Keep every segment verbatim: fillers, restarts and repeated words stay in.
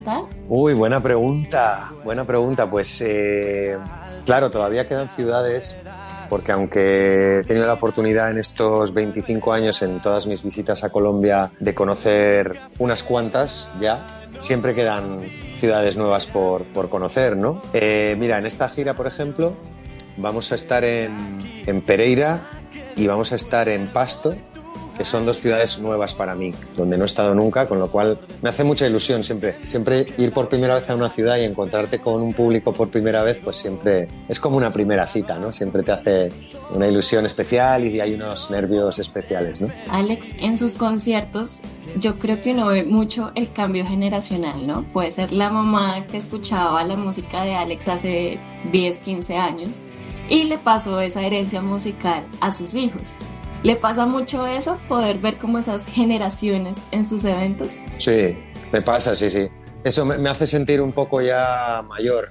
Uy, buena pregunta, buena pregunta. Pues eh, claro, todavía quedan ciudades, porque aunque he tenido la oportunidad en estos veinticinco años, en todas mis visitas a Colombia, de conocer unas cuantas ya, siempre quedan ciudades nuevas por, por conocer, ¿no? Eh, mira, en esta gira, por ejemplo, vamos a estar en, en Pereira y vamos a estar en Pasto, que son dos ciudades nuevas para mí, donde no he estado nunca, con lo cual me hace mucha ilusión siempre, siempre ir por primera vez a una ciudad y encontrarte con un público por primera vez, pues siempre es como una primera cita, ¿no? Siempre te hace una ilusión especial y hay unos nervios especiales, ¿no? Alex, en sus conciertos, yo creo que uno ve mucho el cambio generacional, ¿no? Puede ser la mamá que escuchaba la música de Alex hace diez, quince años y le pasó esa herencia musical a sus hijos. ¿Le pasa mucho eso, poder ver como esas generaciones en sus eventos? Sí, me pasa, sí, sí. Eso me, me hace sentir un poco ya mayor.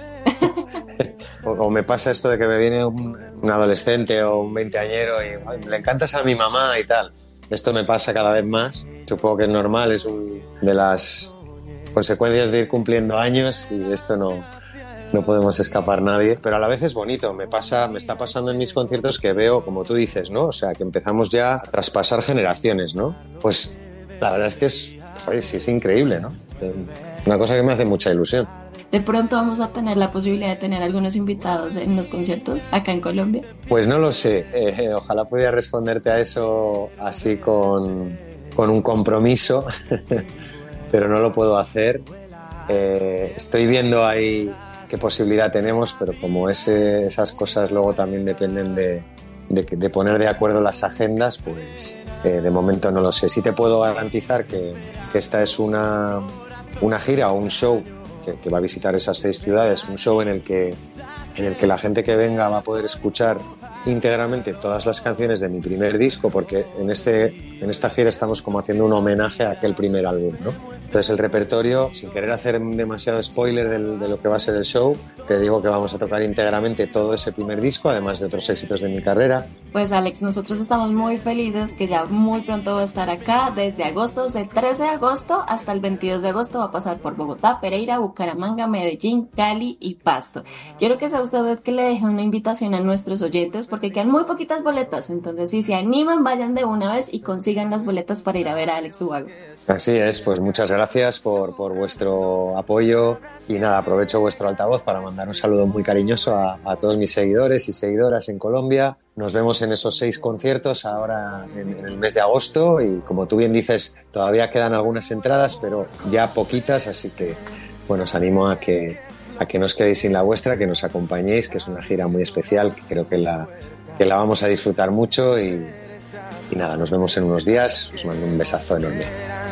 ¿eh? o, o me pasa esto de que me viene un, un adolescente o un veinteañero y ay, le encantas a mi mamá y tal. Esto me pasa cada vez más. Supongo que es normal, es una de las consecuencias de ir cumpliendo años y esto no... no podemos escapar nadie, pero a la vez es bonito, me pasa, me está pasando en mis conciertos que veo, como tú dices, ¿no? O sea, que empezamos ya a traspasar generaciones, ¿no? Pues la verdad es que es, joder, sí, es increíble, ¿no? Una cosa que me hace mucha ilusión. De pronto vamos a tener la posibilidad de tener algunos invitados en los conciertos acá en Colombia. Pues no lo sé, eh, ojalá pudiera responderte a eso así con, con un compromiso, pero no lo puedo hacer. Eh, estoy viendo ahí qué posibilidad tenemos, pero como ese, esas cosas luego también dependen de, de, de poner de acuerdo las agendas, pues eh, de momento no lo sé. Sí te puedo garantizar que, que esta es una, una gira o un show que, que va a visitar esas seis ciudades, un show en el que, en el que la gente que venga va a poder escuchar íntegramente todas las canciones de mi primer disco, porque en, este, en esta gira estamos como haciendo un homenaje a aquel primer álbum, ¿no? Entonces el repertorio, sin querer hacer demasiado spoiler de, de lo que va a ser el show, te digo que vamos a tocar íntegramente todo ese primer disco, además de otros éxitos de mi carrera. Pues Alex, nosotros estamos muy felices que ya muy pronto va a estar acá, desde agosto, desde el trece de agosto hasta el veintidós de agosto va a pasar por Bogotá, Pereira, Bucaramanga, Medellín, Cali y Pasto. Quiero que sea usted que le deje una invitación a nuestros oyentes porque quedan muy poquitas boletas, entonces si se animan vayan de una vez y consigan las boletas para ir a ver a Alex Ubago. Así es, pues muchas gracias por, por vuestro apoyo y nada, aprovecho vuestro altavoz para mandar un saludo muy cariñoso a, a todos mis seguidores y seguidoras en Colombia. Nos vemos en esos seis conciertos ahora en, en el mes de agosto y como tú bien dices, todavía quedan algunas entradas, pero ya poquitas, así que bueno, os animo a que, a que no os quedéis sin la vuestra, que nos acompañéis, que es una gira muy especial, que creo que la, que la vamos a disfrutar mucho y, y nada, nos vemos en unos días, os mando un besazo enorme.